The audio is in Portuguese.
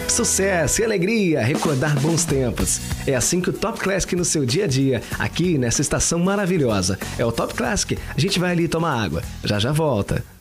Sucesso e alegria, recordar bons tempos. É assim que o Top Classic no seu dia a dia, aqui nessa estação maravilhosa. É o Top Classic. A gente vai ali tomar água. Já já volta.